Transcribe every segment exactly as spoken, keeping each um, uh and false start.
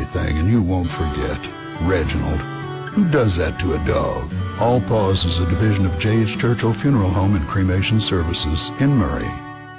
everything and you won't forget. Reginald. Who does that to a dog? All Paws is a division of J H. Churchill Funeral Home and Cremation Services in Murray.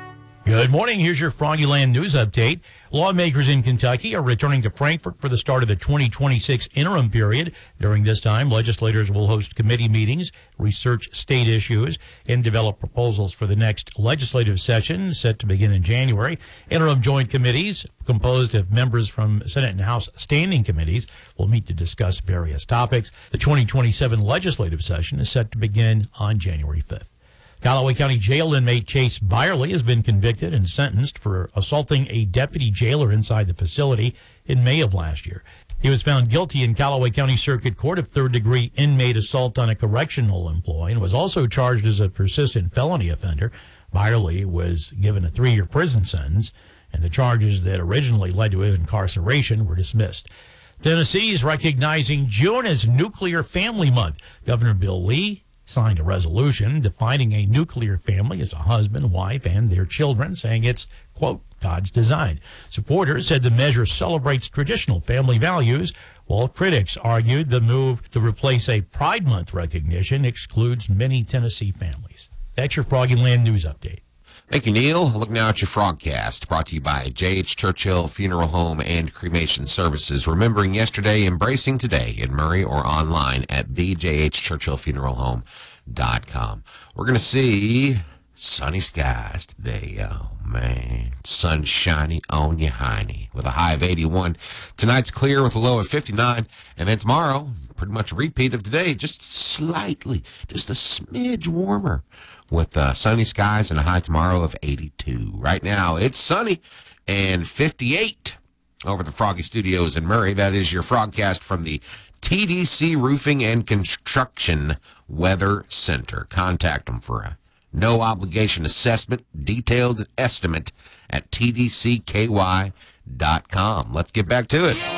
Good morning. Here's your Froggyland News Update. Lawmakers in Kentucky are returning to Frankfort for the start of the twenty twenty-six interim period. During this time, legislators will host committee meetings, research state issues, and develop proposals for the next legislative session set to begin in January. Interim joint committees, composed of members from Senate and House standing committees, will meet to discuss various topics. The twenty twenty-seven legislative session is set to begin on January fifth. Callaway County Jail inmate Chase Byerly has been convicted and sentenced for assaulting a deputy jailer inside the facility in May of last year. He was found guilty in Callaway County Circuit Court of third-degree inmate assault on a correctional employee and was also charged as a persistent felony offender. Byerly was given a three-year prison sentence, and the charges that originally led to his incarceration were dismissed. Tennessee is recognizing June as Nuclear Family Month. Governor Bill Lee signed a resolution defining a nuclear family as a husband, wife, and their children, saying it's, quote, God's design. Supporters said the measure celebrates traditional family values, while critics argued the move to replace a Pride Month recognition excludes many Tennessee families. That's your Froggyland News Update. Thank you, Neil. Look now at your Frogcast, brought to you by J H. Churchill Funeral Home and Cremation Services. Remembering yesterday, embracing today in Murray or online at the J H. Churchill Funeral Home dot com. We're going to see sunny skies today. Oh, man. Sunshiny on your hiney with a high of eighty-one. Tonight's clear with a low of fifty-nine. And then tomorrow, pretty much a repeat of today, just slightly, just a smidge warmer, with uh, sunny skies and a high tomorrow of eighty-two. Right now, it's sunny and fifty-eight over the Froggy Studios in Murray. That is your Frogcast from the T D C Roofing and Construction Weather Center. Contact them for a no-obligation assessment, detailed estimate at T D C K Y dot com. Let's get back to it.